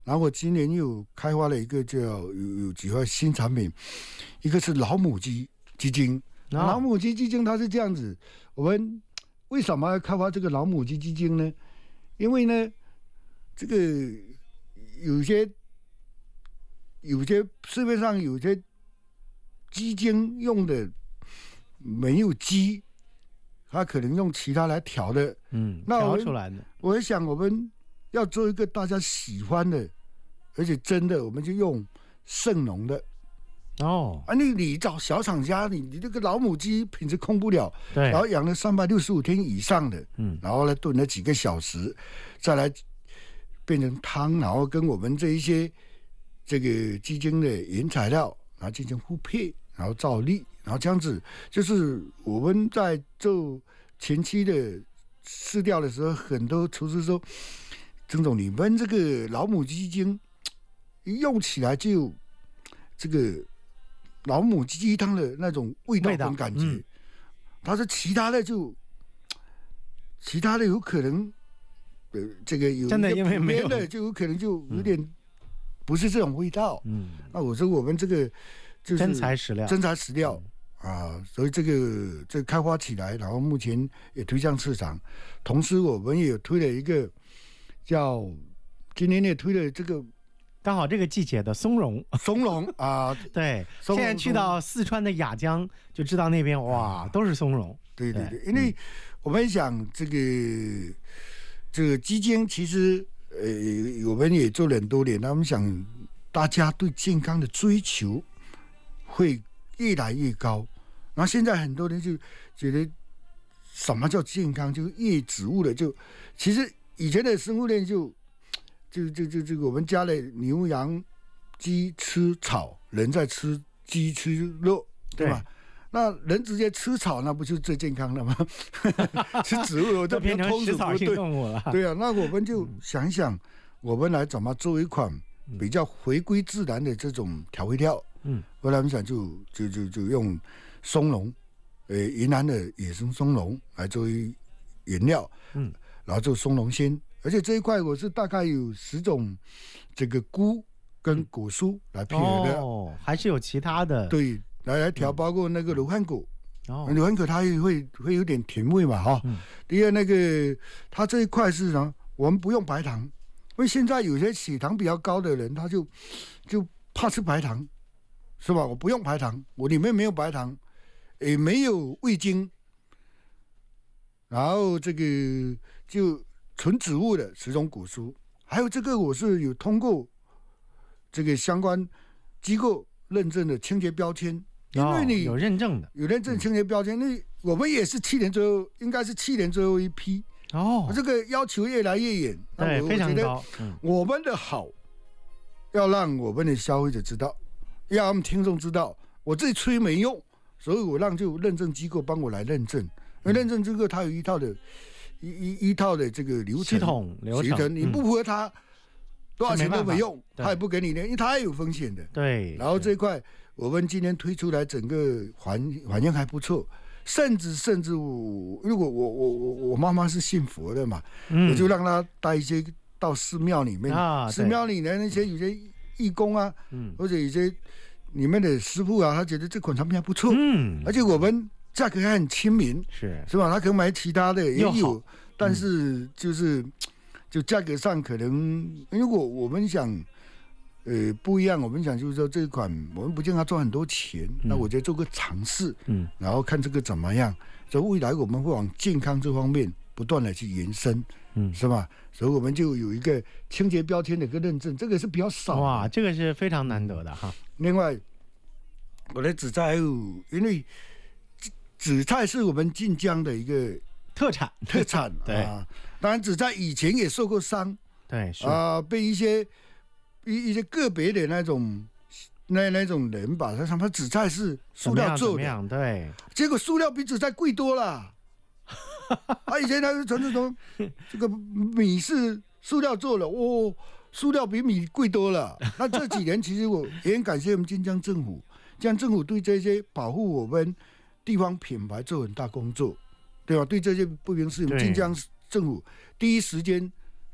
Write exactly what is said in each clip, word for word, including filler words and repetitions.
然后我今年又开发了一个叫有有几块新产品，一个是老母鸡鸡精。哦、老母鸡鸡精它是这样子，我们为什么要开发这个老母鸡鸡精呢？因为呢，这个有些有些市面上有些鸡精用的没有鸡，它可能用其他来调的， 嗯， 那调出来的。 我想我们要做一个大家喜欢的，而且真的，我们就用圣农的。 哦， 啊，你你找小厂家，你你这个老母鸡品质控不了， 对， 然后养了三百六十五天以上的，嗯，然后呢炖了几个小时，再来变成汤，然后跟我们这一些这个鸡精的原材料，然后进行互配，然后照例，然后这样子，就是我们在做前期的试调的时候，很多厨师说，曾总，你们这个老母鸡精一用起来就这个老母鸡汤的那种味道跟感觉，嗯、他说其他的就其他的有可能，呃，这个有真的因为没有的就有可能就有点不是这种味道。嗯，那我说我们这个就是真材实料， 真材实料。嗯啊，所以这个这个开发起来，然后目前也推向市场，同时我们也有推了一个叫今年也推了这个。 刚好这个季节的松茸， 松茸啊， 对，现在去到四川的雅江就知道那边哇都是松茸。 对对对，因为我们想这个这个鸡精，其实呃我们也做了很多年，那我们想大家对健康的追求会越来越高，然后现在很多人就觉得什么叫健康，就越植物的，就其实以前的生物链就。就就就这个，我们家的牛羊鸡吃草，人在吃鸡吃肉，对吧？对，那人直接吃草，那不就是最健康的吗？吃植物就变成食草性动物了。 对啊，那我们就想一想，我们来怎么做一款比较回归自然的这种调味料。嗯，后来我们想就就就就用松茸，呃，云南的野生松茸来作为原料，嗯，然后做松茸鲜。而且这一块我是大概有十种这个菇跟果蔬来配合的， 哦，还是有其他的对来来调，包括那个罗汉果，哦，罗汉果它也会会有点甜味嘛，哈、哦。嗯、第二那个它这一块是呢，我们不用白糖，因为现在有些血糖比较高的人，他就就怕吃白糖，是吧？我不用白糖，我里面没有白糖，也没有味精，然后这个就。纯植物的十种果蔬，还有这个我是有通过这个相关机构认证的清洁标签，因为你、 哦、有认证的， 有认证清洁标签，那、嗯、我们也是七年左右，应该是七年左右一批哦。这个要求越来越严， 对，非常高。 嗯，我们的好要让我们的消费者知道，要让我们听众知道，我自己吹没用，所以我让就认证机构帮我来认证，因为认证机构它有一套的。一一一套的这个流程系统流程， 你不符合它，多少钱都没用，他也不给你的，因为它也有风险的。 对。 然后这一块，我们今天推出来，整个环环境还不错，甚至甚至我，如果我我我我妈妈是信佛的嘛，嗯、我就让她带一些到寺庙里面，啊、寺庙里的那些有些义工啊，嗯、或者有些里面的师傅啊，他觉得这款产品还不错，嗯，而且我们。价格还很亲民， 是是吧？他可能买其他的也有，但是就是、嗯、就价格上可能，如果我们想呃不一样，我们想就是说这一款我们不见得赚很多钱，嗯、那我觉得做个尝试，嗯，然后看这个怎么样。所以未来我们会往健康这方面不断的去延伸，嗯，是吧？所以我们就有一个清洁标签的一个认证，这个是比较少的， 哇，这个是非常难得的哈。 另外，我的紫菜还有因为。紫菜是我们晋江的一个特产， 特产对、 啊。当然，紫菜以前也受过伤， 对，是啊、呃，被一些一一些个别的那种那那种人把它，他们紫菜是塑料做的， 对， 结果塑料比紫菜贵多了。啊，以前他是传说这个米是塑料做的，哦，塑料比米贵多了。那这几年其实我也很感谢我们晋江政府，晋江政府对这些保护我们。地方品牌做很大工作，对吧？对这些不明事，晋江政府第一时间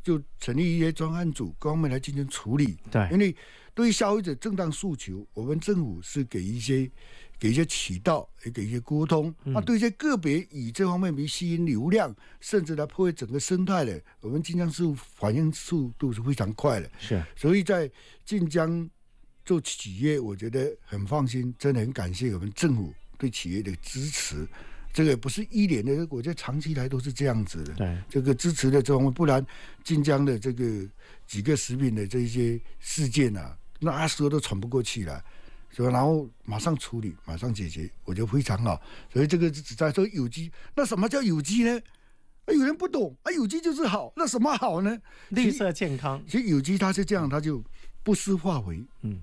就成立一些专案组，各方面来进行处理。 对， 因为对于消费者正当诉求，我们政府是给一些给一些渠道，也给一些沟通。那、嗯啊、对一些个别以这方面为吸引流量，甚至来破坏整个生态的，我们晋江市反应速度是非常快的。 是， 所以在晋江做企业，我觉得很放心，真的很感谢我们政府对企业的支持。这个不是一年的，我觉得长期来都是这样子的。 对， 这个支持的这方面，不然晋江的这个几个食品的这一些事件啊，那时候都喘不过气来，是吧？然后马上处理，马上解决，我觉得非常好。所以这个只在说有机，那什么叫有机呢？啊、有人不懂啊，有机就是好，那什么好呢？ 绿色健康。 其实有机它是这样，它就不施化肥，嗯，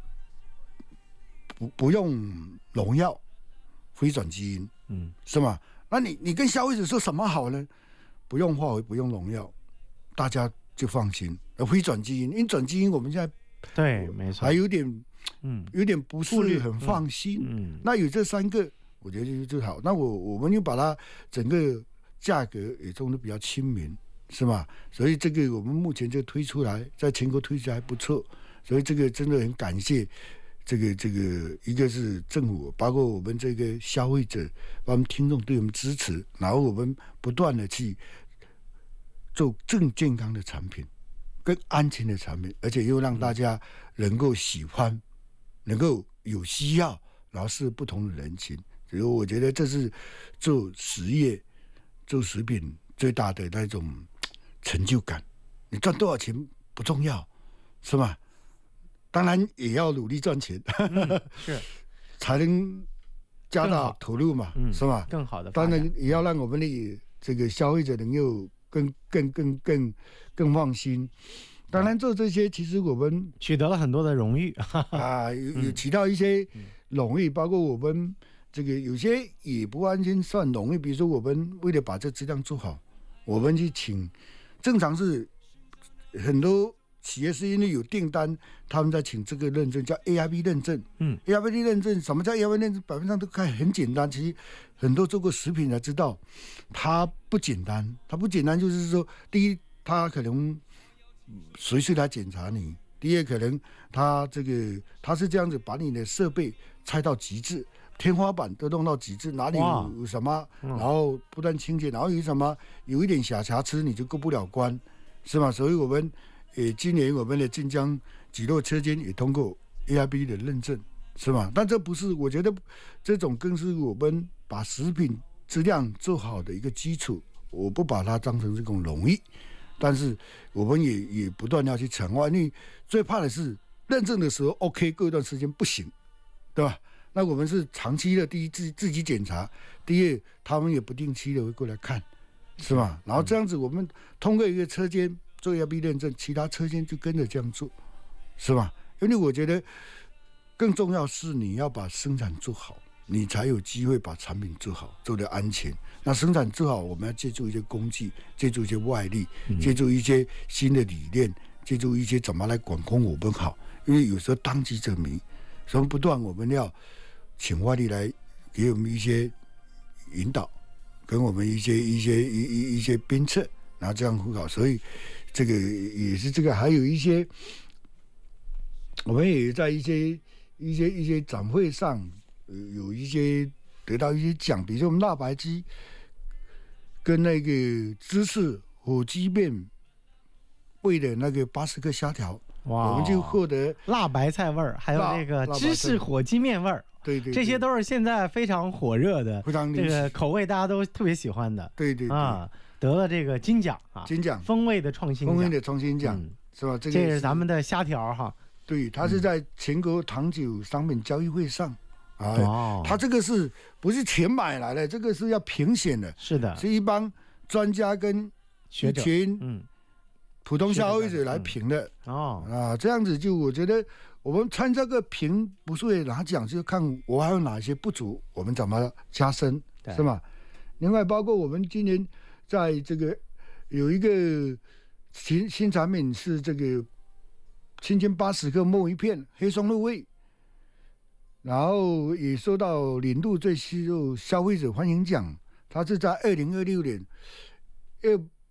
不不用农药，非转基因。嗯，是吗？那你你跟消费者说什么好呢？不用化肥，不用农药，大家就放心。非转基因，因为转基因我们现在对，没错， 还有点，嗯，有点不是很放心。嗯，那有这三个，我觉得就就好。那我我们就把它整个价格也做得比较亲民，是吗？所以这个我们目前就推出来，在全国推出来还不错。所以这个真的很感谢。这个这个，一个是政府，包括我们这个消费者，包括我们听众对我们支持，然后我们不断的去做更健康的产品，更安全的产品，而且又让大家能够喜欢，能够有需要，然后是不同的人群。所以我觉得这是做实业、做食品最大的那种成就感。你赚多少钱不重要，是吧？当然也要努力赚钱， 嗯、是才能加大投入嘛， 嗯、 是吧？ 更好的， 当然也要让我们的这个消费者能够更更更更更放心。当然做这些，其实我们取得了很多的荣誉啊，有有取到一些荣誉，包括我们这个有些也不完全算荣誉，比如说我们为了把这质量做好，我们去请，正常是很多。企业是因为有订单，他们在请这个认证叫 A I B 认证。嗯 ，A I B 认证什么叫 A I B 认证？表面上都看很简单，其实很多做过食品的知道，它不简单。它不简单就是说，第一，它可能随时来检查你；第二，可能它这个它是这样子，把你的设备拆到极致，天花板都弄到极致，哪里有有什么，然后不断清洁，然后有什么有一点小瑕疵，你就过不了关，是吗？所以我们。也今年我们的晋江几路车间也通过 A I B 的认证，是吗？但这不是，我觉得这种更是我们把食品质量做好的一个基础。我不把它当成这种荣誉，但是我们也也不断要去强化，因为最怕的是认证的时候 OK， 过一段时间不行，对吧？那我们是长期的，第一自自己检查，第二他们也不定期的会过来看，是吧？然后这样子，我们通过一个车间。做 A I B 认证，其他车间就跟着这样做，是吧？因为我觉得更重要是你要把生产做好，你才有机会把产品做好，做得安全。那生产做好，我们要借助一些工具，借助一些外力，借助一些新的理念，借助一些怎么来管控我们好。因为有时候当局者迷，所以不断我们要请外力来给我们一些引导，跟我们一些一些一一一些鞭策，然后这样很好。所以。这个也是这个，还有一些，我们也在一些一些一些展会上，呃，有一些得到一些奖，比如说我们辣白鸡跟那个芝士火鸡面味的那个巴斯克虾条，哇，我们就获得辣白菜味儿，还有那个芝士火鸡面味儿， 对 对, 对， 这些都是现在非常火热的， 非常这个口味大家都特别喜欢的， 对 对, 对啊。得了这个金奖啊， 金奖风味的创新奖， 风味的创新奖、嗯、是吧？这个是, 这是咱们的虾条哈。 对，它是在全国糖酒商品交易会上、嗯、啊，哦，它这个是不是钱买来的？这个是要评选的， 是的， 是一帮专家跟学者、 嗯，普通消费者来评的、 嗯、哦啊，这样子就我觉得我们参这个评不是为了拿奖，就看我还有哪些不足，我们怎么加深，是吗？另外，包括我们今年在这个。有一个新新产品是这个新鲜八十克墨鱼片黑松露味，然后也受到年度最受消费者欢迎奖。它是在二零二六年二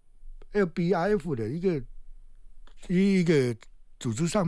L B I F 的一个一个组织上